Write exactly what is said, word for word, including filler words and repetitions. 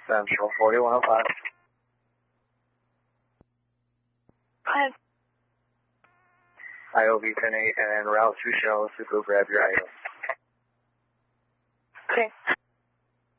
Central forty-one oh five. Hi. I O V ten eight and route to Shells to go grab your item. Okay.